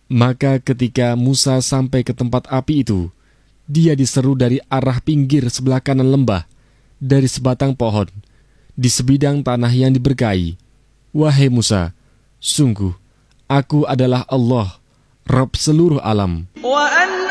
Maka ketika Musa sampai ke tempat api itu, dia diseru dari arah pinggir sebelah kanan lembah, dari sebatang pohon, di sebidang tanah yang diberkahi. Wahai Musa, sungguh, aku adalah Allah, Rabb seluruh alam.